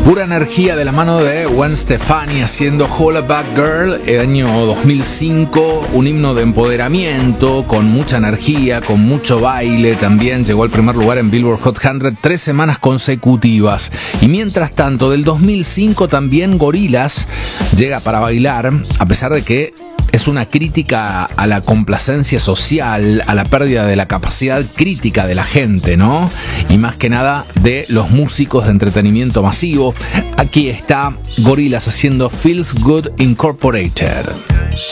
Pura energía de la mano de Gwen Stefani haciendo Holla Back Girl, el año 2005, un himno de empoderamiento, con mucha energía, con mucho baile. También llegó al primer lugar en Billboard Hot 100 3 semanas consecutivas. Y mientras tanto, del 2005 también Gorillaz llega para bailar, a pesar de que es una crítica a la complacencia social, a la pérdida de la capacidad crítica de la gente, ¿no? Y más que nada de los músicos de entretenimiento masivo. Aquí está Gorillaz haciendo Feels Good Incorporated.